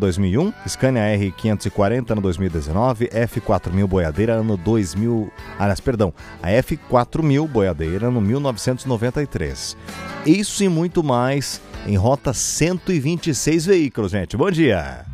2001, Scania R540 ano 2019, F4000 boiadeira ano 2000... a F4000 boiadeira ano 1993. Isso e muito mais em Rota 126 Veículos, gente. Bom dia!